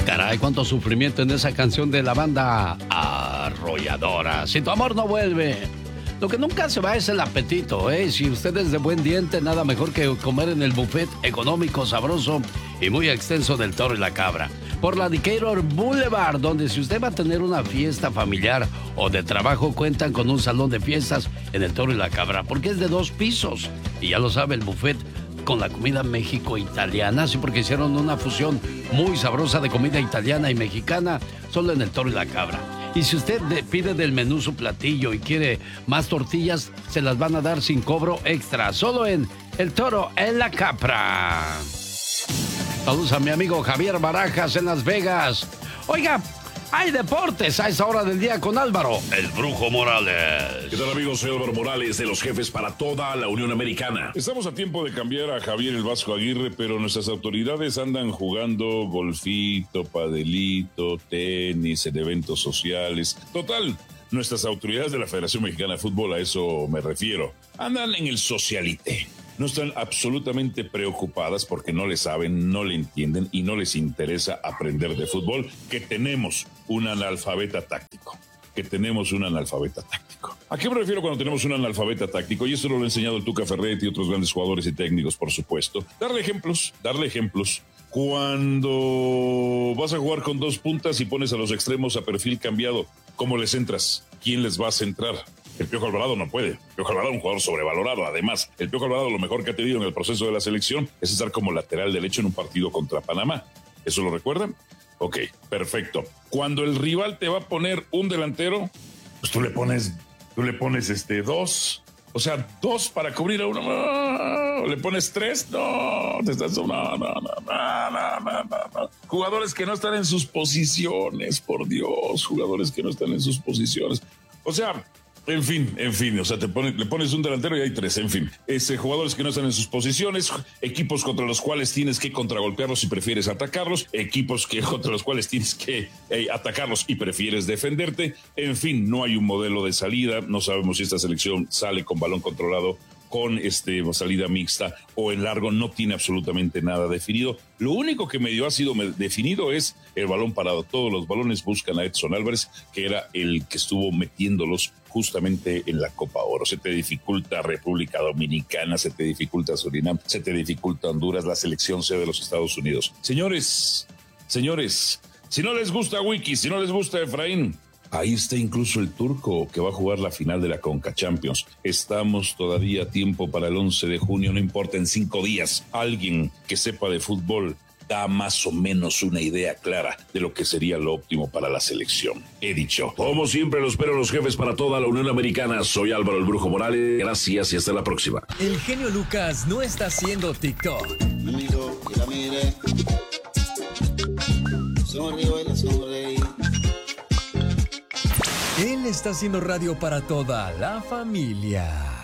Caray, cuánto sufrimiento en esa canción de la banda Arrolladora. Si tu amor no vuelve, lo que nunca se va es el apetito, ¿eh? Si usted es de buen diente, nada mejor que comer en el buffet económico, sabroso y muy extenso del Toro y la Cabra. Por la Decatur Boulevard, donde si usted va a tener una fiesta familiar o de trabajo, cuentan con un salón de fiestas en el Toro y la Cabra, porque es de 2 pisos. Y ya lo sabe, el buffet con la comida México-italiana, sí, porque hicieron una fusión muy sabrosa de comida italiana y mexicana, solo en el Toro y la Cabra. Y si usted pide del menú su platillo y quiere más tortillas, se las van a dar sin cobro extra, solo en el Toro y la Cabra. Saludos a mi amigo Javier Barajas en Las Vegas. Oiga, hay deportes a esta hora del día con Álvaro, el Brujo Morales. ¿Qué tal, amigos? Soy Álvaro Morales de los Jefes para toda la Unión Americana. Estamos a tiempo de cambiar a Javier el Vasco Aguirre, pero nuestras autoridades andan jugando golfito, padelito, tenis, en eventos sociales. Total, nuestras autoridades de la Federación Mexicana de Fútbol, a eso me refiero, andan en el socialite. No están absolutamente preocupadas porque no le saben, no le entienden y no les interesa aprender de fútbol, que tenemos un analfabeta táctico. ¿A qué me refiero cuando tenemos un analfabeta táctico? Y esto lo ha enseñado el Tuca Ferretti y otros grandes jugadores y técnicos, por supuesto. Darle ejemplos. Cuando vas a jugar con 2 puntas y pones a los extremos a perfil cambiado, ¿cómo les entras? ¿Quién les va a centrar? El Piojo Alvarado no puede. El Piojo Alvarado es un jugador sobrevalorado. Además, el Piojo Alvarado lo mejor que ha tenido en el proceso de la selección es estar como lateral derecho en un partido contra Panamá. ¿Eso lo recuerdan? Ok, perfecto. Cuando el rival te va a poner un delantero, pues tú le pones 2. O sea, 2 para cubrir a uno. No. ¿Le pones 3? No. Te estás... No. Jugadores que no están en sus posiciones, por Dios. Jugadores que no están en sus posiciones. O sea... En fin, o sea, le pones un delantero y hay 3, en fin. Jugadores que no están en sus posiciones, equipos contra los cuales tienes que contragolpearlos y prefieres atacarlos, equipos contra los cuales tienes que atacarlos y prefieres defenderte. En fin, no hay un modelo de salida, no sabemos si esta selección sale con balón controlado, con salida mixta o en largo, no tiene absolutamente nada definido. Lo único que medio ha sido definido es el balón parado. Todos los balones buscan a Edson Álvarez, que era el que estuvo metiéndolos justamente en la Copa Oro. Se te dificulta República Dominicana, se te dificulta Surinam, se te dificulta Honduras, la selección sea de los Estados Unidos. Señores, si no les gusta Wiki, si no les gusta Efraín, ahí está incluso el turco que va a jugar la final de la Conca Champions. Estamos todavía a tiempo para el 11 de junio, no importa, en 5 días. Alguien que sepa de fútbol da más o menos una idea clara de lo que sería lo óptimo para la selección. He dicho. Como siempre, los espero los Jefes para toda la Unión Americana. Soy Álvaro el Brujo Morales. Gracias y hasta la próxima. El genio Lucas no está haciendo TikTok. Amigo, que la mire. Sonrío y la sonreí. Él está haciendo radio para toda la familia.